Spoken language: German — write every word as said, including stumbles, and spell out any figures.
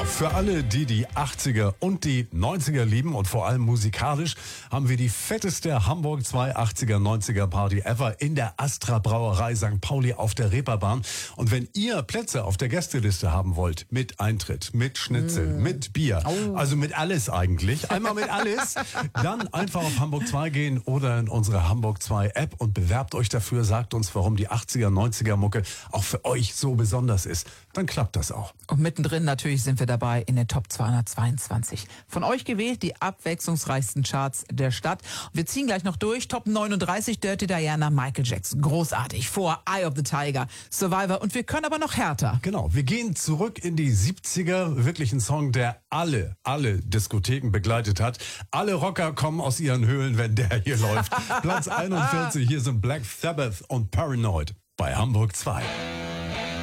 Für alle, die die achtziger und die neunziger lieben und vor allem musikalisch, haben wir die fetteste Hamburg zwei achtziger neunziger Party ever in der Astra Brauerei Sankt Pauli auf der Reeperbahn. Und wenn ihr Plätze auf der Gästeliste haben wollt, mit Eintritt, mit Schnitzel, mm. mit Bier, oh. also mit alles eigentlich, einmal mit alles, dann einfach auf Hamburg zwei gehen oder in unsere Hamburg zwei App und bewerbt euch dafür, sagt uns, warum die achtziger neunziger Mucke auch für euch so besonders ist. Dann klappt das auch. Und mittendrin natürlich sind wir dabei in den Top zweihundertzweiundzwanzig. Von euch gewählt die abwechslungsreichsten Charts der Stadt. Wir ziehen gleich noch durch. Top neununddreißig, Dirty Diana, Michael Jackson. Großartig. Vor Eye of the Tiger, Survivor. Und wir können aber noch härter. Genau. Wir gehen zurück in die siebziger. Wirklich ein Song, der alle, alle Diskotheken begleitet hat. Alle Rocker kommen aus ihren Höhlen, wenn der hier läuft. Platz einundvierzig. Hier sind Black Sabbath und Paranoid bei Hamburg zwei.